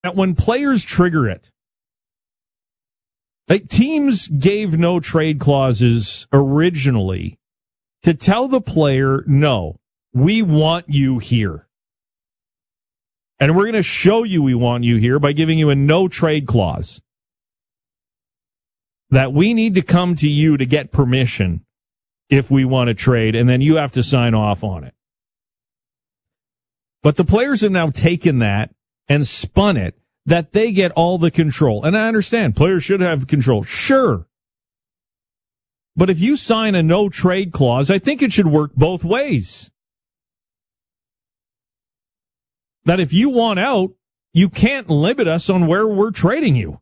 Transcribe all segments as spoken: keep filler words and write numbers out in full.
that when players trigger it, like teams gave no trade clauses originally to tell the player, no, we want you here. And we're going to show you we want you here by giving you a no trade clause. That we need to come to you to get permission if we want to trade, and then you have to sign off on it. But the players have now taken that and spun it that they get all the control. And I understand players should have control. Sure. But if you sign a no trade clause, I think it should work both ways. That if you want out, you can't limit us on where we're trading you.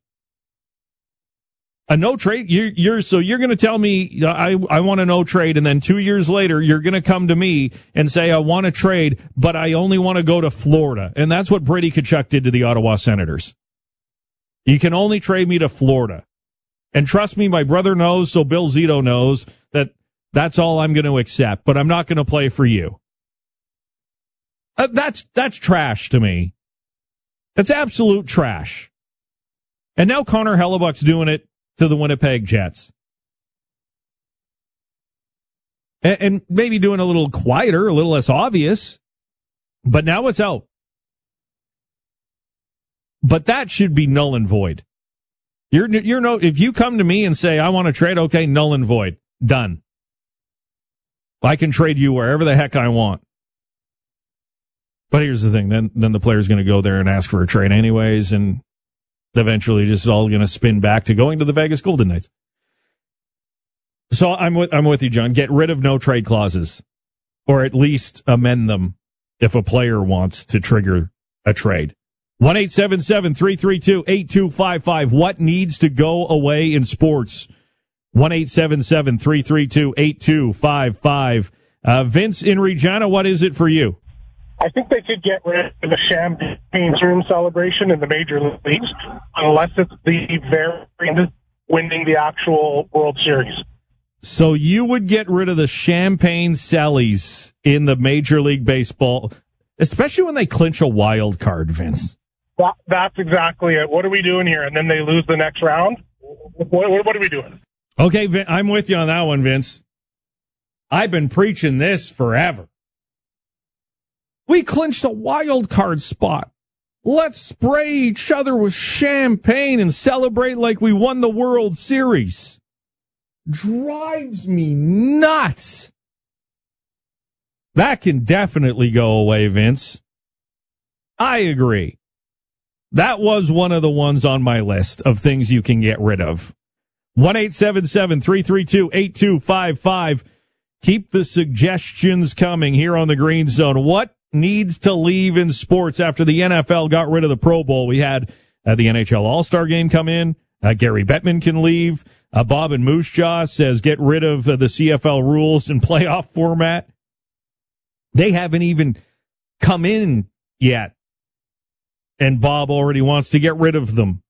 A no trade, you're, you're so you're going to tell me I I want a no trade, and then two years later you're going to come to me and say I want to trade, but I only want to go to Florida, and that's what Brady Tkachuk did to the Ottawa Senators. You can only trade me to Florida, and trust me, my brother knows, so Bill Zito knows that that's all I'm going to accept, but I'm not going to play for you. Uh, that's that's trash to me. That's absolute trash. And now Connor Hellebuck's doing it to the Winnipeg Jets. And, and maybe doing a little quieter, a little less obvious, but now it's out. But that should be null and void. You're, you're no, if you come to me and say, I want to trade, okay, null and void. Done. I can trade you wherever the heck I want. But here's the thing, then, then the player's going to go there and ask for a trade anyways, and eventually just all going to spin back to going to the Vegas Golden Knights. So I'm with, I'm with you, John. Get rid of no trade clauses, or at least amend them if a player wants to trigger a trade. one eight seven seven, three three two, eight two five five. What needs to go away in sports? one eight seven seven, three three two, eight two five five. Uh, Vince in Regina, what is it for you? I think they could get rid of the champagne room celebration in the major leagues unless it's the very winning the actual World Series. So you would get rid of the champagne cellies in the Major League Baseball, especially when they clinch a wild card, Vince. That, that's exactly it. What are we doing here? And then they lose the next round? What, what, what are we doing? Okay, Vin, I'm with you on that one, Vince. I've been preaching this forever. We clinched a wild card spot. Let's spray each other with champagne and celebrate like we won the World Series. Drives me nuts. That can definitely go away, Vince. I agree. That was one of the ones on my list of things you can get rid of. one eight seven seven, three three two, eight two five five. Keep the suggestions coming here on the Green Zone. What needs to leave in sports after the N F L got rid of the Pro Bowl? We had uh, the N H L All-Star Game come in. Uh, Gary Bettman can leave. Uh, Bob and Moose Jaw says get rid of uh, the C F L rules and playoff format. They haven't even come in yet, and Bob already wants to get rid of them.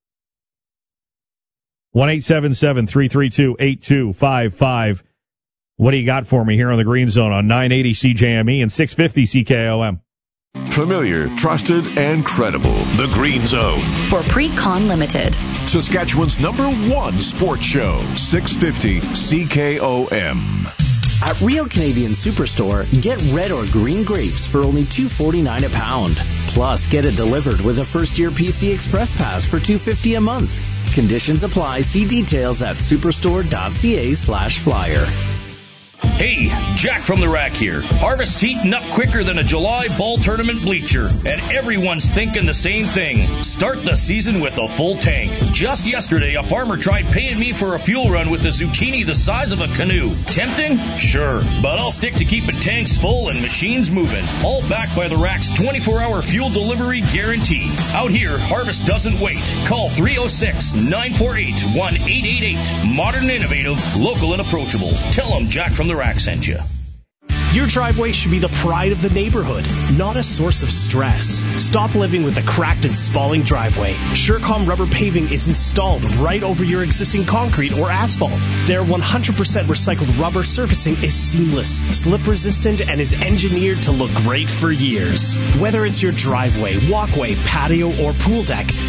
one eight seven seven, three three two, eight two five five. What do you got for me here on the Green Zone on nine eighty C J M E and six fifty C K O M? Familiar, trusted, and credible. The Green Zone. For Pre-Con Limited. Saskatchewan's number one sports show. six fifty C K O M. At Real Canadian Superstore, get red or green grapes for only two forty-nine a pound. Plus, get it delivered with a first-year P C Express Pass for two fifty a month. Conditions apply. See details at superstore.ca slash flyer. Hey, Jack from the Rack here. Harvest's heating up quicker than a July ball tournament bleacher, and everyone's thinking the same thing. Start the season with a full tank. Just yesterday, a farmer tried paying me for a fuel run with a zucchini the size of a canoe. Tempting? Sure. But I'll stick to keeping tanks full and machines moving. All backed by the Rack's twenty-four hour fuel delivery guarantee. Out here, Harvest doesn't wait. Call three oh six, nine four eight, one eight eight eight. Modern, innovative, local, and approachable. Tell them Jack from the Rack sent you. Your driveway should be the pride of the neighborhood, not a source of stress. Stop living with a cracked and spalling driveway. Surecom rubber paving is installed right over your existing concrete or asphalt. Their one hundred percent recycled rubber surfacing is seamless, slip resistant, and is engineered to look great for years. Whether it's your driveway, walkway, patio, or pool deck,